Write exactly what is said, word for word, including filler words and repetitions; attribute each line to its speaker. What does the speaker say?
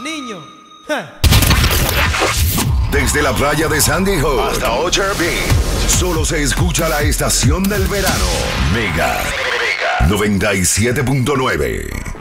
Speaker 1: niño.
Speaker 2: Desde la playa de Sandy Hook hasta Orchard Beach, solo se escucha la estación del verano. Mega noventa y siete punto nueve.